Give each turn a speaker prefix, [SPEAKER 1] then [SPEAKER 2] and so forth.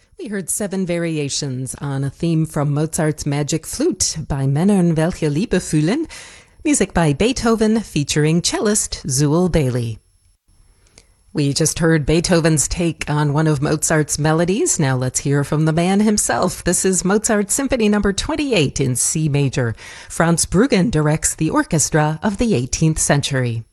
[SPEAKER 1] We heard 7 variations on a theme from Mozart's Magic Flute by Männern welche Liebe fühlen, music by Beethoven featuring cellist Zool Bailey. We just heard Beethoven's take on one of Mozart's melodies. Now let's hear from the man himself. This is Mozart Symphony No. 28 in C major. Franz Bruggen directs the orchestra of the 18th century.